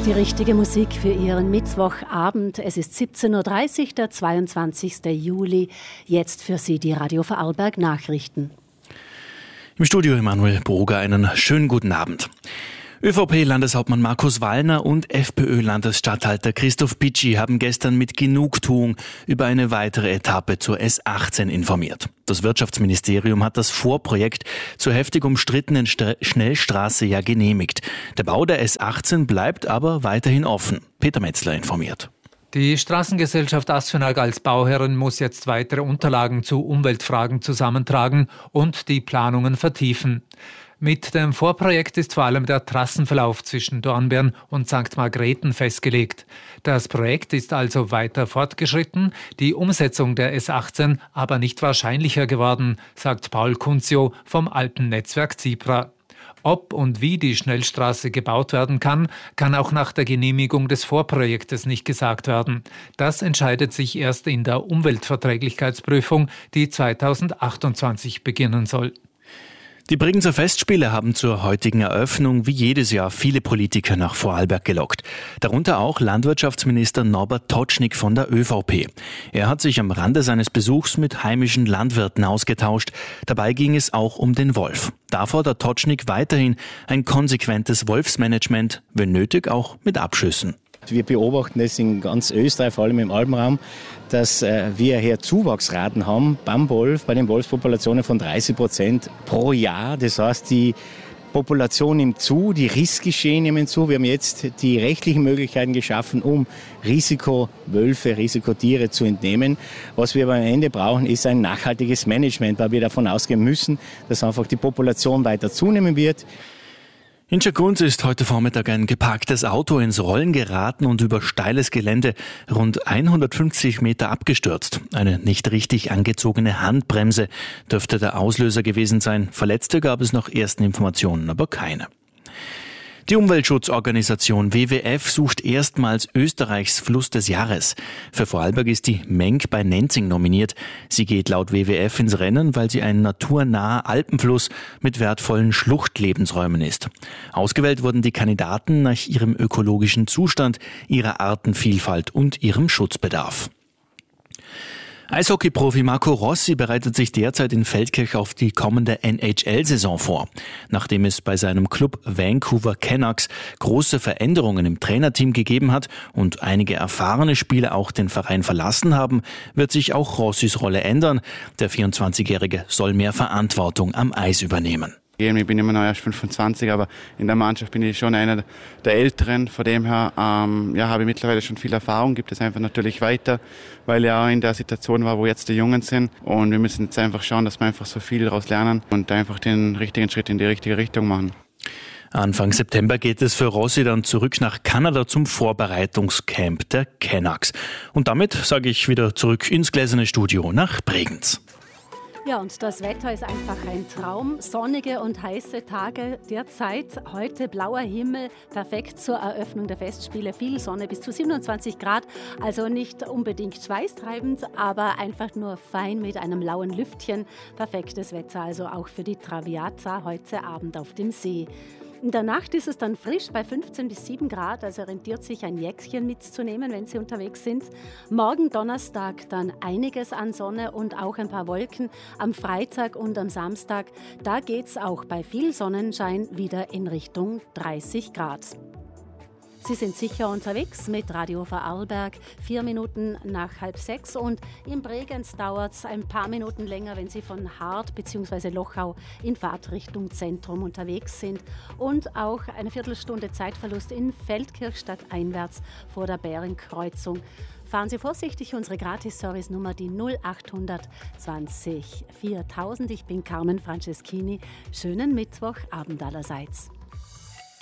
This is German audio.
Die richtige Musik für Ihren Mittwochabend. Es ist 17.30 Uhr, der 22. Juli. Jetzt für Sie die Radio Vorarlberg Nachrichten. Im Studio Emanuel Broger, einen schönen guten Abend. ÖVP-Landeshauptmann Markus Wallner und FPÖ-Landesstatthalter Christoph Pitschi haben gestern mit Genugtuung über eine weitere Etappe zur S18 informiert. Das Wirtschaftsministerium hat das Vorprojekt zur heftig umstrittenen Schnellstraße ja genehmigt. Der Bau der S18 bleibt aber weiterhin offen. Peter Metzler informiert. Die Straßengesellschaft Asfinag als Bauherrin muss jetzt weitere Unterlagen zu Umweltfragen zusammentragen und die Planungen vertiefen. Mit dem Vorprojekt ist vor allem der Trassenverlauf zwischen Dornbirn und St. Margrethen festgelegt. Das Projekt ist also weiter fortgeschritten, die Umsetzung der S18 aber nicht wahrscheinlicher geworden, sagt Paul Kunzio vom Alpennetzwerk Zipra. Ob und wie die Schnellstraße gebaut werden kann, kann auch nach der Genehmigung des Vorprojektes nicht gesagt werden. Das entscheidet sich erst in der Umweltverträglichkeitsprüfung, die 2028 beginnen soll. Die Bregenzer Festspiele haben zur heutigen Eröffnung wie jedes Jahr viele Politiker nach Vorarlberg gelockt. Darunter auch Landwirtschaftsminister Norbert Totschnig von der ÖVP. Er hat sich am Rande seines Besuchs mit heimischen Landwirten ausgetauscht. Dabei ging es auch um den Wolf. Da fordert Totschnig weiterhin ein konsequentes Wolfsmanagement, wenn nötig auch mit Abschüssen. Wir beobachten es in ganz Österreich, vor allem im Alpenraum, dass wir hier Zuwachsraten haben beim Wolf, bei den Wolfspopulationen von 30% pro Jahr. Das heißt, die Population nimmt zu, die Rissgeschehen nehmen zu. Wir haben jetzt die rechtlichen Möglichkeiten geschaffen, um Risikowölfe, Risikotiere zu entnehmen. Was wir aber am Ende brauchen, ist ein nachhaltiges Management, weil wir davon ausgehen müssen, dass einfach die Population weiter zunehmen wird. In Schakunz ist heute Vormittag ein geparktes Auto ins Rollen geraten und über steiles Gelände rund 150 Meter abgestürzt. Eine nicht richtig angezogene Handbremse dürfte der Auslöser gewesen sein. Verletzte gab es nach ersten Informationen aber keine. Die Umweltschutzorganisation WWF sucht erstmals Österreichs Fluss des Jahres. Für Vorarlberg ist die Menk bei Nenzing nominiert. Sie geht laut WWF ins Rennen, weil sie ein naturnaher Alpenfluss mit wertvollen Schluchtlebensräumen ist. Ausgewählt wurden die Kandidaten nach ihrem ökologischen Zustand, ihrer Artenvielfalt und ihrem Schutzbedarf. Eishockey-Profi Marco Rossi bereitet sich derzeit in Feldkirch auf die kommende NHL-Saison vor. Nachdem es bei seinem Club Vancouver Canucks große Veränderungen im Trainerteam gegeben hat und einige erfahrene Spieler auch den Verein verlassen haben, wird sich auch Rossis Rolle ändern. Der 24-Jährige soll mehr Verantwortung am Eis übernehmen. Ich bin immer noch erst 25, aber in der Mannschaft bin ich schon einer der Älteren. Von dem her habe ich mittlerweile schon viel Erfahrung, gibt es einfach natürlich weiter, weil ich auch in der Situation war, wo jetzt die Jungen sind. Und wir müssen jetzt einfach schauen, dass wir einfach so viel daraus lernen und einfach den richtigen Schritt in die richtige Richtung machen. Anfang September geht es für Rossi dann zurück nach Kanada zum Vorbereitungscamp der Canucks. Und damit sage ich wieder zurück ins gläserne Studio nach Bregenz. Ja, und das Wetter ist einfach ein Traum. Sonnige und heiße Tage derzeit. Heute blauer Himmel, perfekt zur Eröffnung der Festspiele. Viel Sonne, bis zu 27 Grad. Also nicht unbedingt schweißtreibend, aber einfach nur fein mit einem lauen Lüftchen. Perfektes Wetter also auch für die Traviata heute Abend auf dem See. In der Nacht ist es dann frisch bei 15 bis 7 Grad, also rentiert sich ein Jäckchen mitzunehmen, wenn Sie unterwegs sind. Morgen Donnerstag dann einiges an Sonne und auch ein paar Wolken. Am Freitag und am Samstag, da geht es auch bei viel Sonnenschein wieder in Richtung 30 Grad. Sie sind sicher unterwegs mit Radio Vorarlberg, 4 Minuten nach 5:30 und in Bregenz dauert es ein paar Minuten länger, wenn Sie von Hart bzw. Lochau in Fahrtrichtung Zentrum unterwegs sind und auch eine Viertelstunde Zeitverlust in Feldkirch stadteinwärts vor der Bärenkreuzung. Fahren Sie vorsichtig, unsere Gratis-Service-Nummer die 0800 20 4000. Ich bin Carmen Franceschini. Schönen Mittwochabend allerseits.